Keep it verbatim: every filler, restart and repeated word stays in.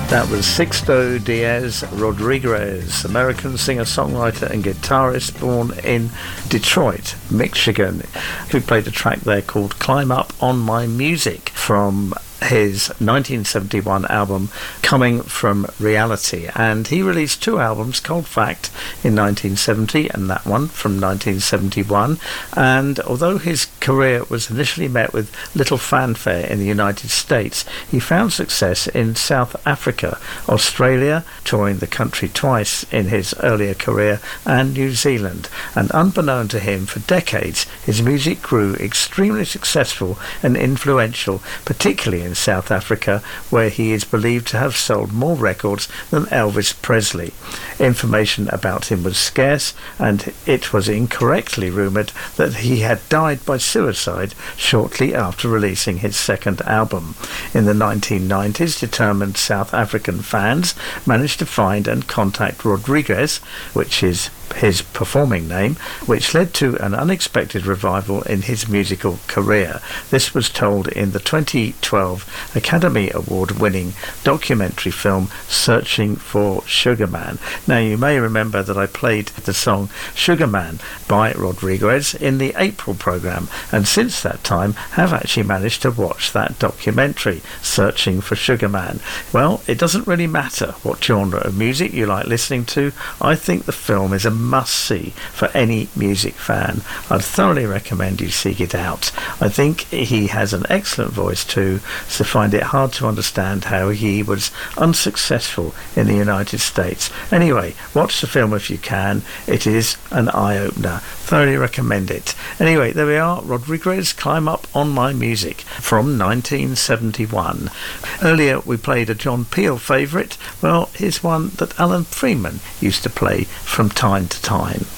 That was Sixto Diaz Rodriguez, American singer-songwriter and guitarist born in Detroit, Michigan, who played a track there called Climb Up on My Music from his nineteen seventy-one album Coming From Reality. And he released two albums, Cold Fact in nineteen seventy and that one from nineteen seventy-one. And although his career was initially met with little fanfare in the United States, he found success in South Africa, Australia, touring the country twice in his earlier career, and New Zealand. And unbeknown to him, for decades his music grew extremely successful and influential, particularly in South Africa, where he is believed to have sold more records than Elvis Presley. Information about him was scarce, and it was incorrectly rumoured that he had died by suicide shortly after releasing his second album. In the nineteen nineties, determined South African fans managed to find and contact Rodriguez, which is his performing name, which led to an unexpected revival in his musical career. This was told in the twenty twelve Academy Award-winning documentary film Searching for Sugar Man. Now, you may remember that I played the song Sugar Man by Rodriguez in the April programme, and since that time have actually managed to watch that documentary, Searching for Sugar Man. Well, it doesn't really matter what genre of music you like listening to. I think the film is a must-see for any music fan. I'd thoroughly recommend you seek it out. I think he has an excellent voice too, so find it hard to understand how he was unsuccessful in the United States. Anyway, watch the film if you can. It is an eye-opener. Thoroughly recommend it. Anyway, there we are. Rodriguez, Climb Up on My Music from nineteen seventy-one. Earlier we played a John Peel favourite. Well, here's one that Alan Freeman used to play from time to time.